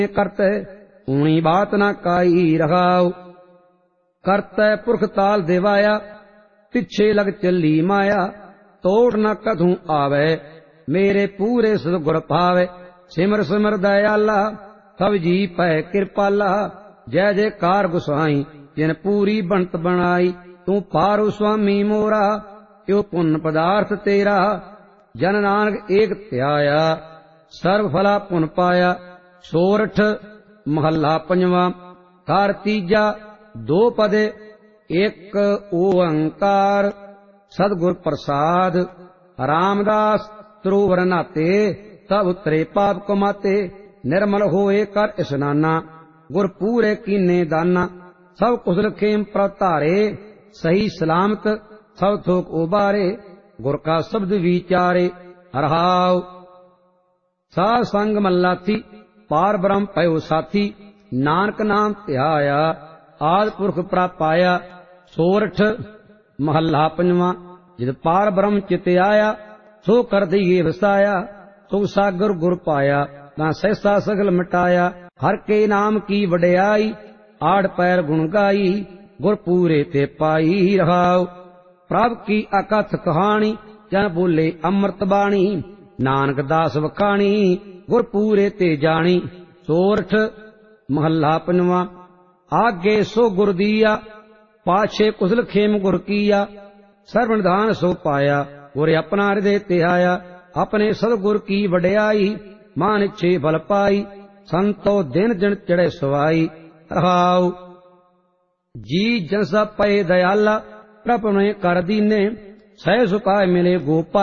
करते ऊणी बात न काई रहाओ। करते पुरख ताल देवाया पिछे लग चली माया। तोड़ न कधू आवे मेरे पूरे सदगुर पावे। सिमर सिमर दयाला सब जी पै कृपाला। जय जयकार गुसाई जिन पूरी बनत बनाई। तू पारु स्वामी मोरा यो पुण्य पदार्थ तेरा। जन नानक एक त्याया सर्व फला पुन पाया। सोरठ महला पंजवा। कार तीजा दो पदे एक ओंकार। सदगुर प्रसाद रामदास सरोवर नाते। तब उतरे पाप कमाते निर्मल होए कर स्नाना। गुर पूरे कीने दाना सब कुशल खेम प्रतारे। सही सलामत सब थोक उबारे गुर का शब्द विचारे। हरहाव साध संग मल्लाथी पार ब्रह्म पयो साथी। नानक नाम ध्याया आद पुरख प्रापाया। सोरठ महला पंजवा। जिद पार ब्रह्म चित आया सो कर दिए वसाया। सो सागर गुर पाया ना सहसा सगल मिटाया। हर के नाम की वड्याई आड़ पैर गुण गाई। गुर पूरे ते पाई रहाओ। प्रभ की अकथ कहानी जन बोले अमृत बाणी। नानक दास वखाणी गुर पूरे ते जानी। सोरठ महला पंजवा। आगे सो गुर दिया पाछे कुशल खेम गुर किया। सर्व निधान सो पाया गुर अपना हृदय ते आया। अपने सदगुर की वड्याई मान इच्छे फल पाई। संतो दिन दिन चढ़े सवाई। रहाओ जी जन सब पए दयाला प्रभु ने कर दीने। सह सुखाए मिले गोपाल।